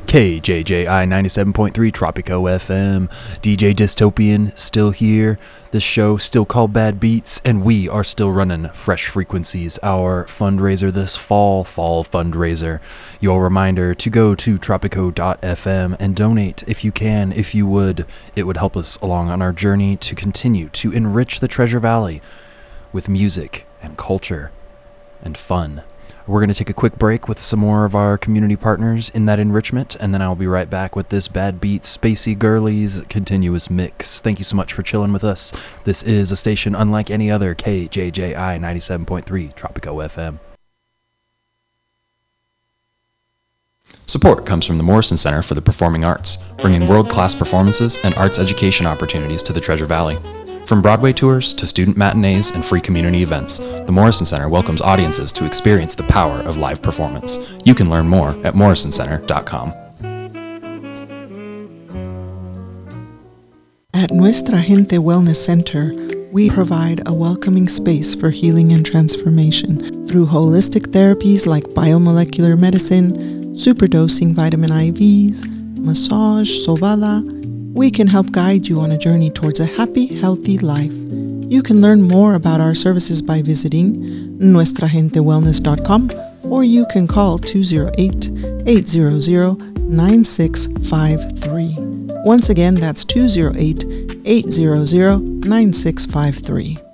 KJJI 97.3 Tropico FM. DJ Dystopian still here. This show still called Bad Beats, and we are still running Fresh Frequencies, our fundraiser this fall fundraiser. Your reminder to go to tropico.fm and donate if you can, if you would. It would help us along on our journey to continue to enrich the Treasure Valley with music and culture and fun. We're going to take a quick break with some more of our community partners in that enrichment, and then I'll be right back with this Bad Beats Spacey Girlies continuous mix. Thank you so much for chilling with us. This is a station unlike any other, KJJI 97.3 Tropico FM. Support comes from the Morrison Center for the Performing Arts, bringing world-class performances and arts education opportunities to the Treasure Valley. From Broadway tours to student matinees and free community events, the Morrison Center welcomes audiences to experience the power of live performance. You can learn more at morrisoncenter.com. At Nuestra Gente Wellness Center, we provide a welcoming space for healing and transformation through holistic therapies like biomolecular medicine, superdosing vitamin IVs, massage, sobada. We can help guide you on a journey towards a happy, healthy life. You can learn more about our services by visiting nuestragentewellness.com, or you can call 208-800-9653. Once again, that's 208-800-9653.